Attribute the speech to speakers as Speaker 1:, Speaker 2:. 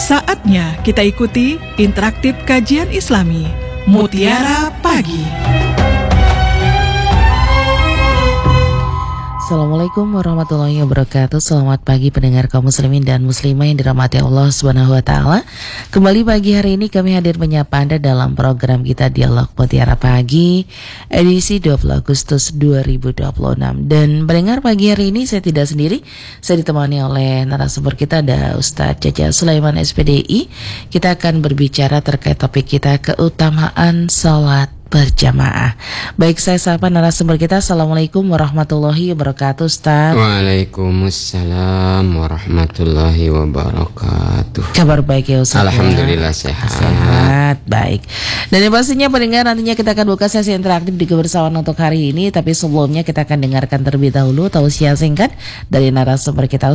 Speaker 1: Saatnya kita ikuti interaktif kajian Islami Mutiara Pagi.
Speaker 2: Assalamualaikum warahmatullahi wabarakatuh. Selamat pagi pendengar kaum muslimin dan muslimah yang dirahmati Allah Subhanahu wa taala. Kembali pagi hari ini kami hadir menyapa Anda dalam program kita Dialog Mutiara Pagi edisi 20 Agustus 2026. Dan pendengar pagi hari ini saya tidak sendiri. Saya ditemani oleh narasumber kita ada Ustadz Jaja Sulaiman SPDI. Kita akan berbicara terkait topik kita keutamaan salat berjamaah. Baik, saya sapa narasumber kita. Assalamualaikum warahmatullahi wabarakatuh, Ustaz.
Speaker 3: Waalaikumsalam warahmatullahi wabarakatuh.
Speaker 2: Kabar baik ya, Ustaz?
Speaker 3: Alhamdulillah sehat.
Speaker 2: Sehat, baik. Dan yang pastinya pendengar, nantinya kita akan buka sesi interaktif di kebersamaan untuk hari ini. Tapi sebelumnya kita akan dengarkan terlebih dahulu tausiah singkat dari narasumber kita.